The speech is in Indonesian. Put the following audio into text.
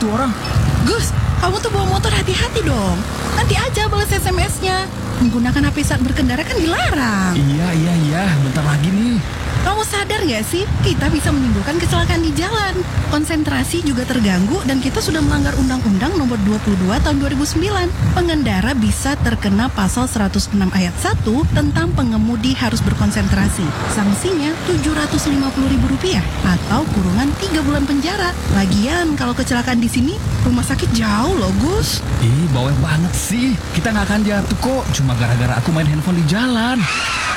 tuh orang. Gus, kamu tuh bawa motor hati-hati dong. Nanti aja balas SMS-nya. Menggunakan HP saat berkendara kan dilarang. Iya, bentar lagi nih. Kamu sadar gak sih, kita bisa menimbulkan kecelakaan di jalan. Konsentrasi juga terganggu dan kita sudah melanggar Undang-Undang Nomor 22 Tahun 2009. Pengendara bisa terkena pasal 106 ayat 1 tentang pengemudi harus berkonsentrasi. Sanksinya Rp750.000 atau kurungan 3 bulan penjara. Lagian kalau kecelakaan di sini, rumah sakit jauh loh, Gus. Ih, bawel banget sih. Kita nggak akan jatuh kok, cuma gara-gara aku main handphone di jalan.